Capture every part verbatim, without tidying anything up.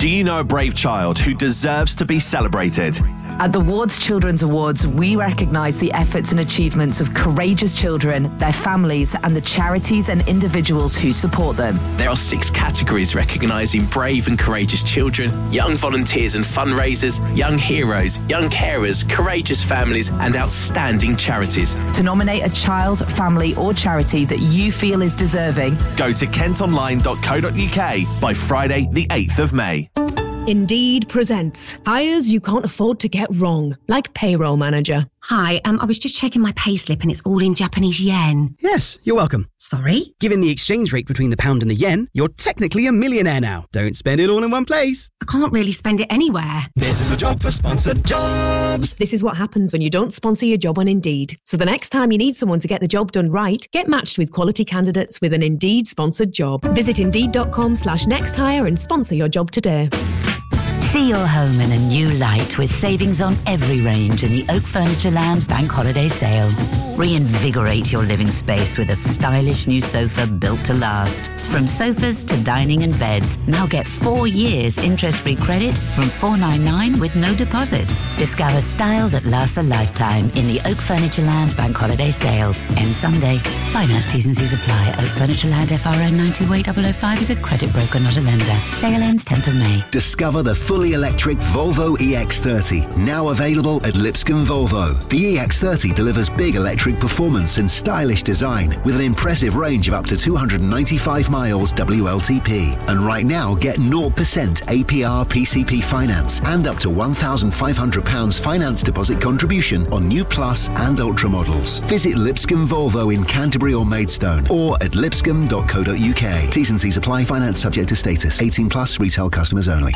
Do you know a brave child who deserves to be celebrated? At the Wards Children's Awards, we recognise the efforts and achievements of courageous children, their families, and the charities and individuals who support them. There are six categories recognising brave and courageous children, young volunteers and fundraisers, young heroes, young carers, courageous families, and outstanding charities. To nominate a child, family, or charity that you feel is deserving, go to kent online dot co dot uk by Friday, the eighth of May. Indeed presents hires you can't afford to get wrong, like payroll manager. Hi, um, I was just checking my payslip and it's all in Japanese yen. Yes, you're welcome. Sorry? Given the exchange rate between the pound and the yen, you're technically a millionaire now. Don't spend it all in one place. I can't really spend it anywhere. This is a job for sponsored jobs. This is what happens when you don't sponsor your job on Indeed. So the next time you need someone to get the job done right, get matched with quality candidates with an Indeed sponsored job. Visit indeed.com slash next hire and sponsor your job today. See your home in a new light with savings on every range in the Oak Furniture Land Bank Holiday Sale. Reinvigorate your living space with a stylish new sofa built to last. From sofas to dining and beds, now get four years interest-free credit from four ninety-nine with no deposit. Discover style that lasts a lifetime in the Oak Furniture Land Bank Holiday Sale. Ends Sunday. Finance T's and C's apply. Oak Furniture Land F R N nine two eight zero zero five is a credit broker, not a lender. Sale ends tenth of May. Discover the fully electric Volvo E X thirty, now available at Lipscomb Volvo. The E X thirty delivers big electric performance and stylish design with an impressive range of up to two hundred ninety-five miles W L T P. And right now, get zero percent A P R P C P finance and up to one thousand five hundred pounds finance deposit contribution on new Plus and Ultra models. Visit Lipscomb Volvo in Canterbury or Maidstone or at lipscomb dot co dot uk. T's and C's apply. Finance subject to status. eighteen plus, retail customers only.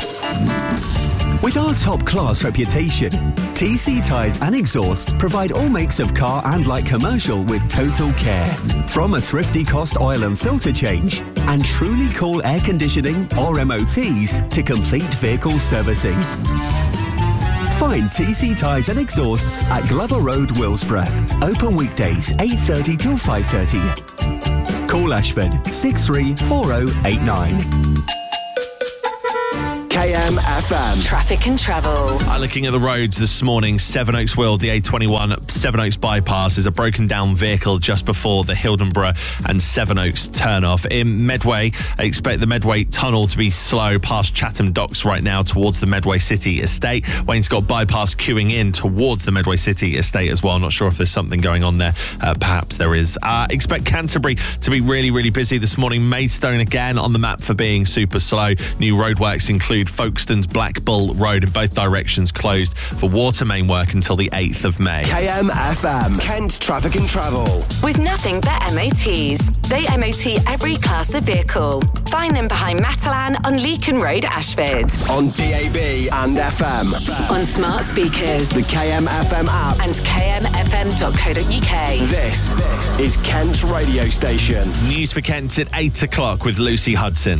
With our top-class reputation, T C Tyres and Exhausts provide all makes of car and light commercial with total care. From a thrifty cost oil and filter change and truly cool air conditioning or M O Ts to complete vehicle servicing. Find T C Tyres and Exhausts at Glover Road, Willsborough. Open weekdays eight thirty till five thirty. Call Ashford six three four zero eight nine. K M F M. Traffic and travel. Uh, looking at the roads this morning, Sevenoaks Weald, the A twenty-one Sevenoaks bypass is a broken down vehicle just before the Hildenborough and Sevenoaks turnoff. In Medway, I expect the Medway tunnel to be slow past Chatham Docks right now towards the Medway City Estate. Wainscott bypass queuing in towards the Medway City Estate as well. Not sure if there's something going on there. Uh, perhaps there is. Uh, expect Canterbury to be really, really busy this morning. Maidstone again on the map for being super slow. New roadworks include Folkestone's Black Bull Road in both directions closed for water main work until the eighth of May. K M F M, Kent Traffic and Travel. With nothing but M O Ts. They M O T every class of vehicle. Find them behind Matalan on Leakin Road, Ashford. On D A B and F M. On smart speakers. The K M F M app. And k m f m dot co dot u k. This, this is Kent's radio station. News for Kent at eight o'clock with Lucy Hudson.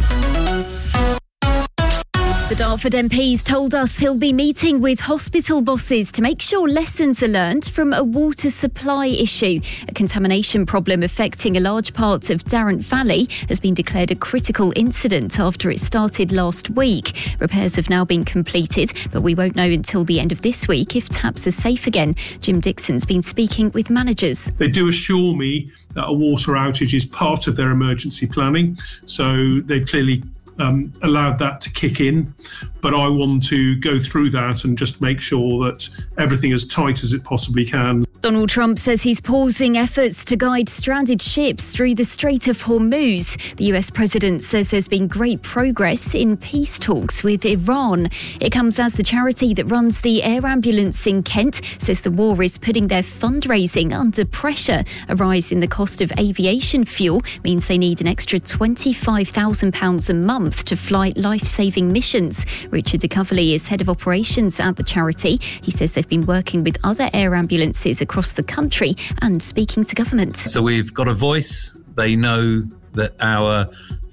The Dartford M P's told us he'll be meeting with hospital bosses to make sure lessons are learned from a water supply issue. A contamination problem affecting a large part of Darrant Valley has been declared a critical incident after it started last week. Repairs have now been completed, but we won't know until the end of this week if taps are safe again. Jim Dixon's been speaking with managers. They do assure me that a water outage is part of their emergency planning, so they've clearly Um, allowed that to kick in, but I want to go through that and just make sure that everything is tight as it possibly can. Donald Trump says he's pausing efforts to guide stranded ships through the Strait of Hormuz. The U S president says there's been great progress in peace talks with Iran. It comes as the charity that runs the air ambulance in Kent says the war is putting their fundraising under pressure. A rise in the cost of aviation fuel means they need an extra twenty-five thousand pounds a month to fly life-saving missions. Richard de Coverley is head of operations at the charity. He says they've been working with other air ambulances across the country and speaking to government. So we've got a voice. They know that our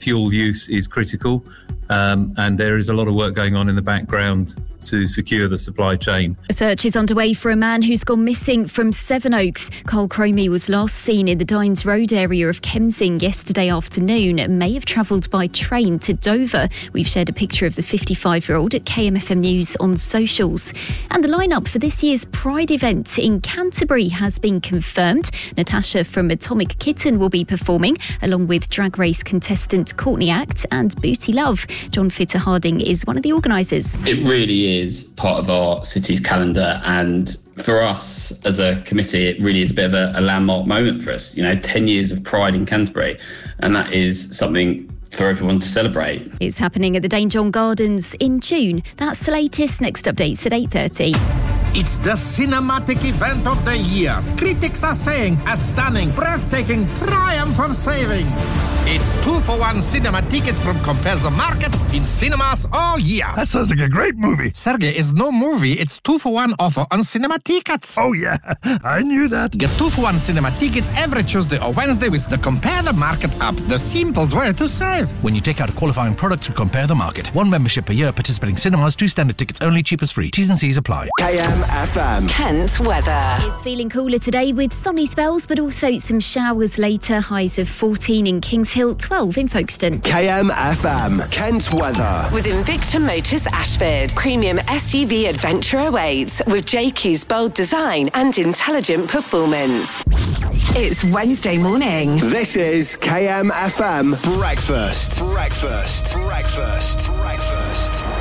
fuel use is critical. Um, and there is a lot of work going on in the background to secure the supply chain. A search is underway for a man who's gone missing from Sevenoaks. Carl Cromie was last seen in the Dines Road area of Kemsing yesterday afternoon and may have travelled by train to Dover. We've shared a picture of the fifty-five-year-old at K M F M News on socials. And the lineup for this year's Pride event in Canterbury has been confirmed. Natasha from Atomic Kitten will be performing, along with Drag Race contestant Courtney Act and Booty Love. John Fitter-Harding is one of the organisers. It really is part of our city's calendar, and for us as a committee, it really is a bit of a, a landmark moment for us. You know, ten years of Pride in Canterbury, and that is something for everyone to celebrate. It's happening at the Dane John Gardens in June. That's the latest. Next updates at eight thirty. It's the cinematic event of the year. Critics are saying a stunning, breathtaking triumph of savings. It's two for one cinema tickets from Compare the Market in cinemas all year. That sounds like a great movie. Sergey, it's no movie. It's two for one offer on cinema tickets. Oh, yeah. I knew that. Get two for one cinema tickets every Tuesday or Wednesday with the Compare the Market app. The simplest way to save. When you take out a qualifying product through Compare the Market. One membership per year, participating cinemas, two standard tickets only, cheapest free. T's and C's apply. K M F M. Kent weather. It's feeling cooler today with sunny spells, but also some showers later. Highs of fourteen in Kings Hill, twelve in Folkestone. K M F M. Kent weather. With Invicta Motors Ashford, premium S U V adventure awaits with J Q's bold design and intelligent performance. It's Wednesday morning. This is K M F M Breakfast. Breakfast. Breakfast. Breakfast.